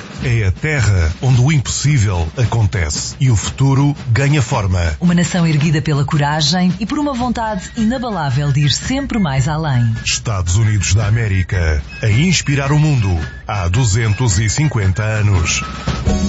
É a terra onde o impossível acontece e o futuro ganha forma. Uma nação erguida pela coragem e por uma vontade inabalável de ir sempre mais além. Estados Unidos da América, a inspirar o mundo há 250 anos.